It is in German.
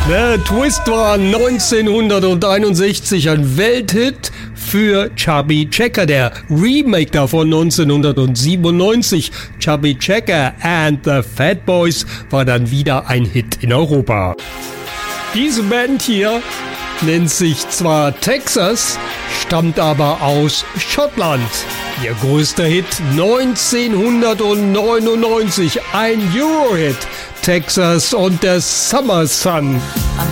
Der Twist war 1961 ein Welthit für Chubby Checker. Der Remake davon 1997, Chubby Checker and the Fat Boys, war dann wieder ein Hit in Europa. Diese Band hier nennt sich zwar Texas, stammt aber aus Schottland. Ihr größter Hit 1999, ein Eurohit, Texas und der Summer Sun.